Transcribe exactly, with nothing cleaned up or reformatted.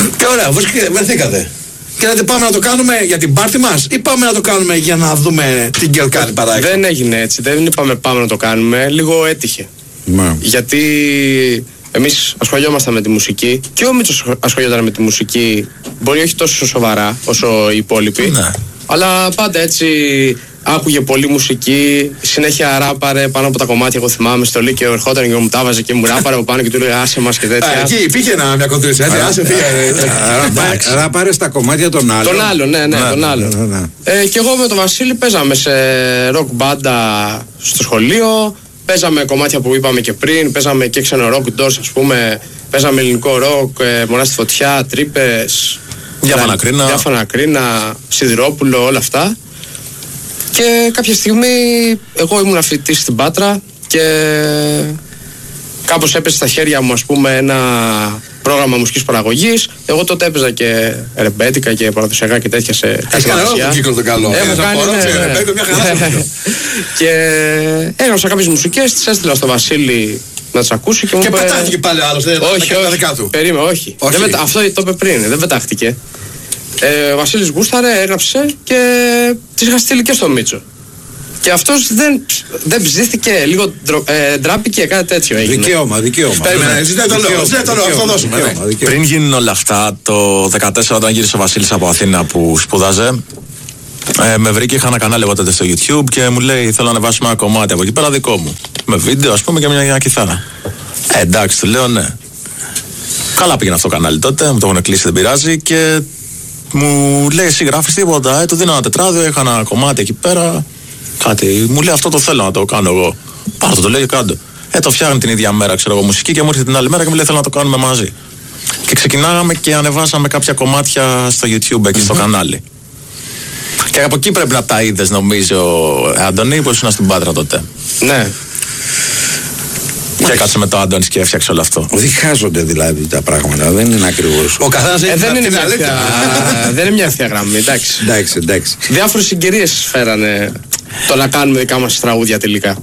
Και ωραία, βρεθήκατε. Και λέτε πάμε να το κάνουμε για την πάρτι μας ή πάμε να το κάνουμε για να δούμε την Γκελκάρη παρά έξω? Δεν έγινε έτσι, δεν είπαμε πάμε να το κάνουμε, λίγο έτυχε. Μα. Γιατί εμείς ασχολιόμασταν με τη μουσική και ο Μίτσος ασχολιόταν με τη μουσική, μπορεί όχι τόσο σοβαρά όσο οι υπόλοιποι, ναι. Αλλά πάντα έτσι άκουγε πολύ μουσική, συνέχεια ράπαρε πάνω από τα κομμάτια. Εγώ θυμάμαι στο Λύκειο ερχόταν και μου τα βάζε και μου ράπαρε από πάνω και του έλεγα άσε μας και τέτοια. Εκεί υπήρχε ένα, μια κοντρίτσα, έτσι, άσε φύγε. Ράπαρε στα κομμάτια των άλλων. Τον άλλον, ναι, ναι, τον άλλον. Και εγώ με τον Βασίλη παίζαμε σε ροκ μπάντα στο σχολείο. Παίζαμε κομμάτια που είπαμε και πριν, παίζαμε και ξένο ροκ, ντόρς ας πούμε, παίζαμε ελληνικό ροκ, Μωρά στη φωτιά, τρύπες, Διάφανα Κρίνα, Διάφανα Κρίνα, Σιδηρόπουλο, όλα αυτά. Και κάποια στιγμή εγώ ήμουν φοιτητής στην Πάτρα και κάπως έπεσε στα χέρια μου ας πούμε ένα πρόγραμμα μουσικής παραγωγής. Εγώ τότε έπαιζα και ρεμπέτικα και παραδοσιακά και τέτοια σε κάτι μαγαζιά. Κύκλο το καλό. Έχω κάνει, ναι, ναι. Και έγραψα κάποιες μουσικές, τις έστειλα στο Βασίλη να τις ακούσει και μου και είπε... πετάχτηκε πάλι άλλος, δεν όχι, όχι, περίμενε, όχι. όχι. Δεν, αυτό το είπε πριν, δεν πετάχτηκε. Ε, ο Βασίλης γούσταρε, έγραψε και τις είχα στείλει και στο Μίτσο. Και αυτός δεν, δεν ψήθηκε, λίγο ε, ντράπηκε, κάτι τέτοιο έγινε. Δικαίωμα, δικαίωμα. Περίμενε, ζητάει το λόγο, ζητάει το λόγο, αυτό δώσουμε. Πριν γίνουν όλα αυτά, το δεκατέσσερα όταν γύρισε ο Βασίλης από Αθήνα που σπούδαζε, ε, με βρήκε, είχα ένα κανάλι εγώ τότε στο YouTube και μου λέει θέλω να ανεβάσουμε ένα κομμάτι από εκεί πέρα δικό μου. Με βίντεο ας πούμε και μια, μια κιθάρα. Ε, εντάξει, του λέω ναι. Καλά πήγαινε αυτό το κανάλι τότε, μου το έχουν κλείσει, δεν πειράζει και μου λέει εσύ γράφεις τίποτα, ε, του δίνω ένα τετράδιο, είχα ένα κομμάτι εκεί πέρα, κάτι, μου λέει αυτό το θέλω να το κάνω εγώ. Πάρ' το, το λέει κάτω. Ε, το φτιάχνει την ίδια μέρα, ξέρω εγώ, μουσική και μου ήρθε την άλλη μέρα και μου λέει θέλω να το κάνουμε μαζί. Και ξεκινάγαμε και ανεβάσαμε κάποια κομμάτια στο YouTube εκεί mm-hmm. στο κανάλι. Και από εκεί πρέπει να τα είδες νομίζω, Αντώνη, που ήσουν στην Πάτρα τότε. Ναι. Και έκατσε με το Αντώνης και έφτιαξε όλο αυτό. Διχάζονται δηλαδή τα πράγματα, δεν είναι ακριβώς. Ο καθένας ε, έχει δεν, είναι την αλήθεια. δεν είναι μια ευθεία γραμμή, εντάξει. εντάξει, εντάξει. Διάφορες συγκυρίες φέρανε το να κάνουμε δικά μας τραγούδια τελικά.